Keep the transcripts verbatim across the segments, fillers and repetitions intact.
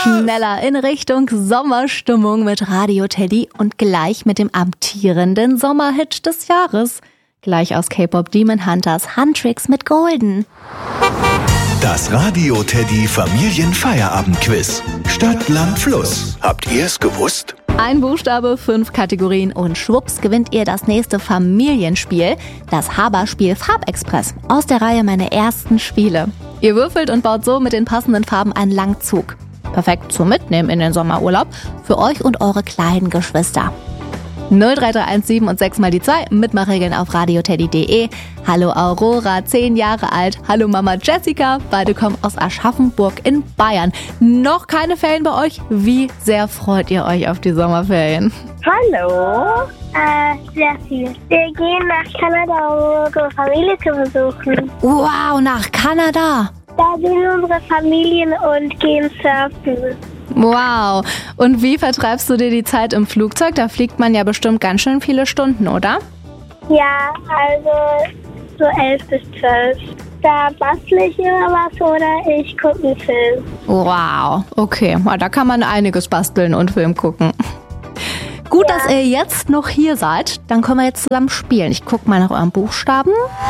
schneller in Richtung Sommerstimmung mit Radio Teddy und gleich mit dem amtierenden Sommerhit des Jahres. Gleich aus K-Pop Demon Hunters Huntrix mit Golden. Das Radio Teddy Familienfeierabendquiz. Stadt, Land, Fluss. Habt ihr es gewusst? Ein Buchstabe, fünf Kategorien und schwupps gewinnt ihr das nächste Familienspiel, das Haberspiel Farbexpress aus der Reihe Meine ersten Spiele. Ihr würfelt und baut so mit den passenden Farben einen Langzug. Perfekt zum Mitnehmen in den Sommerurlaub für euch und eure kleinen Geschwister. null drei drei eins sieben und sechs mal die zwei, Mitmachregeln auf radioteddy punkt de. Hallo Aurora, zehn Jahre alt. Hallo Mama Jessica, beide kommen aus Aschaffenburg in Bayern. Noch keine Ferien bei euch? Wie sehr freut ihr euch auf die Sommerferien? Hallo. Äh, sehr viel. Wir gehen nach Kanada, um unsere Familie zu besuchen. Wow, nach Kanada. Da sind unsere Familien und gehen surfen. Wow. Und wie vertreibst du dir die Zeit im Flugzeug? Da fliegt man ja bestimmt ganz schön viele Stunden, oder? Ja, also so elf bis zwölf. Da bastle ich immer was oder ich gucke einen Film. Wow, okay. Da kann man einiges basteln und Film gucken. Gut, ja. Dass ihr jetzt noch hier seid. Dann können wir jetzt zusammen spielen. Ich gucke mal nach euren Buchstaben.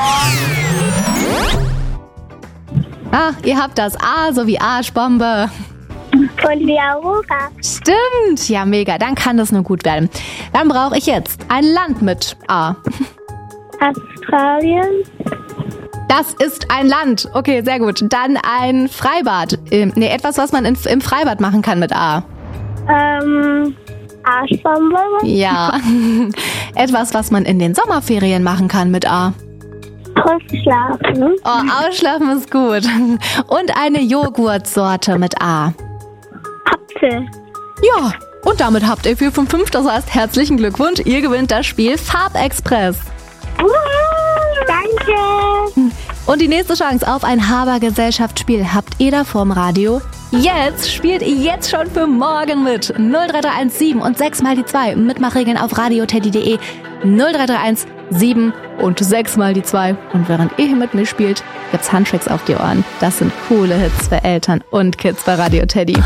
Ah, ihr habt das A sowie Arschbombe. Und wie Aurora. Stimmt, ja mega, dann kann das nur gut werden. Dann brauche ich jetzt ein Land mit A. Australien. Das ist ein Land. Okay, sehr gut. Dann ein Freibad. Ähm, nee, etwas, was man in, im Freibad machen kann mit A. Ähm, Arschbombe. Ja. Etwas, was man in den Sommerferien machen kann mit A. Ausschlafen. Oh, ausschlafen ist gut. Und eine Joghurtsorte mit A. Apfel. Ja, und damit habt ihr vier von fünf. Das heißt, herzlichen Glückwunsch. Ihr gewinnt das Spiel Farbexpress. Uh, danke. Und die nächste Chance auf ein Haber-Gesellschaftsspiel habt ihr da vorm Radio. Jetzt spielt ihr jetzt schon für morgen mit. null drei drei eins sieben und sechs mal die zwei. Mitmachregeln auf radioteddy punkt de. null drei drei eins sieben und sechs mal die zwei. Und während ihr hier mit mir spielt, gibt's Huntrix auf die Ohren. Das sind coole Hits für Eltern und Kids bei Radio Teddy.